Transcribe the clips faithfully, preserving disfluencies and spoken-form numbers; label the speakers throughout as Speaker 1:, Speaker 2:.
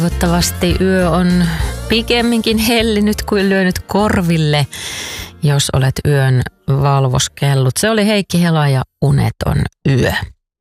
Speaker 1: Toivottavasti yö on pikemminkin hellinyt kuin lyönyt korville, jos olet yön valvoskellut. Se oli Heikki Hela ja Uneton yö.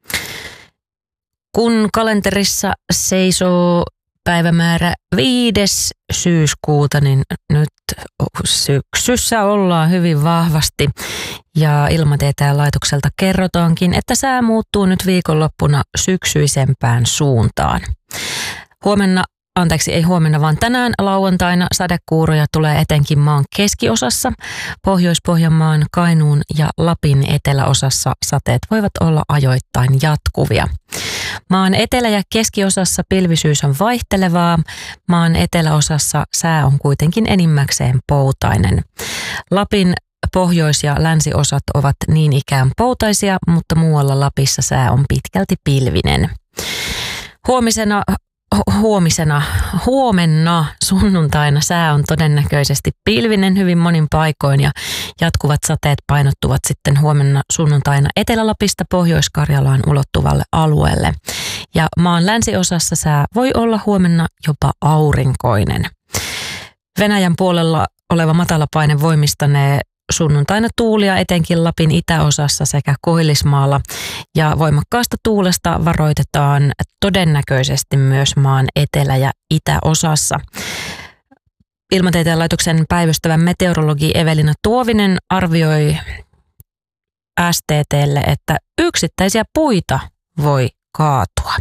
Speaker 1: Kun kalenterissa seisoo päivämäärä viides syyskuuta, niin nyt syksyssä ollaan hyvin vahvasti. Ja Ilmatieteen laitokselta kerrotaankin, että sää muuttuu nyt viikonloppuna syksyisempään suuntaan. Huomenna, anteeksi ei huomenna, vaan tänään lauantaina sadekuuroja tulee etenkin maan keskiosassa. Pohjois-Pohjanmaan, Kainuun ja Lapin eteläosassa sateet voivat olla ajoittain jatkuvia. Maan etelä- ja keskiosassa pilvisyys on vaihtelevaa. Maan eteläosassa sää on kuitenkin enimmäkseen poutainen. Lapin pohjois- ja länsiosat ovat niin ikään poutaisia, mutta muualla Lapissa sää on pitkälti pilvinen. Huomisena Huomisena, huomenna sunnuntaina sää on todennäköisesti pilvinen hyvin monin paikoin ja jatkuvat sateet painottuvat sitten huomenna sunnuntaina Etelä-Lapista Pohjois-Karjalaan ulottuvalle alueelle. Ja maan länsiosassa sää voi olla huomenna jopa aurinkoinen. Venäjän puolella oleva matalapaine voimistanee sunnuntaina tuulia etenkin Lapin itäosassa sekä Koillismaalla ja voimakkaasta tuulesta varoitetaan todennäköisesti myös maan etelä- ja itäosassa. Ilmatieteen laitoksen päivystävä meteorologi Evelina Tuovinen arvioi S T T:lle, että yksittäisiä puita voi kaatua.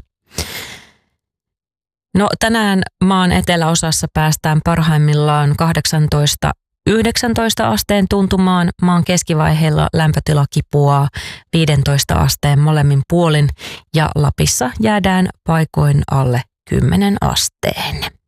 Speaker 1: No tänään maan eteläosassa päästään parhaimmillaan kahdeksantoista yhdeksäntoista asteen tuntumaan. Maan keskivaiheella lämpötila kipuaa viisitoista asteen molemmin puolin ja Lapissa jäädään paikoin alle kymmenen asteen.